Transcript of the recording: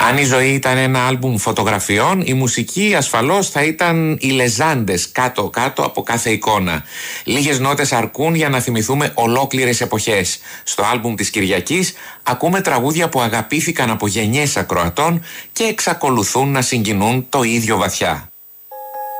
Αν η ζωή ήταν ένα άλμπουμ φωτογραφιών, η μουσική ασφαλώς θα ήταν οι λεζάντες κάτω-κάτω από κάθε εικόνα. Λίγες νότες αρκούν για να θυμηθούμε ολόκληρες εποχές. Στο άλμπουμ της Κυριακής ακούμε τραγούδια που αγαπήθηκαν από γενιές ακροατών και εξακολουθούν να συγκινούν το ίδιο βαθιά.